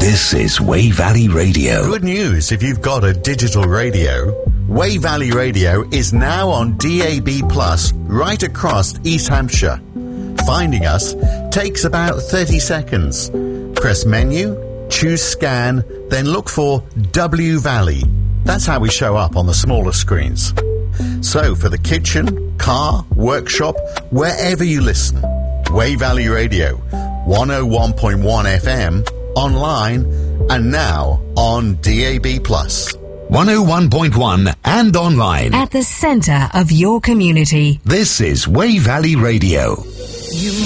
This is Wey Valley Radio. Good news if you've got a digital radio. Wey Valley Radio is now on DAB+ right across East Hampshire. Finding us takes about 30 seconds. Press menu, choose scan, then look for W Valley. That's how we show up on the smaller screens. So for the kitchen, car, workshop, wherever you listen, Wey Valley Radio, 101.1 FM, online, and now on DAB+. 101.1 and online. At the centre of your community. This is Wey Valley Radio. You